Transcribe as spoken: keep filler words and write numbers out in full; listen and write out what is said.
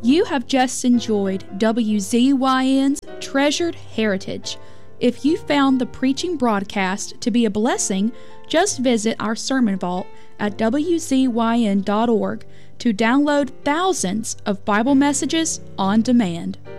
You have just enjoyed W Z Y N's Treasured Heritage. If you found the preaching broadcast to be a blessing, just visit our sermon vault at W Z Y N dot org to download thousands of Bible messages on demand.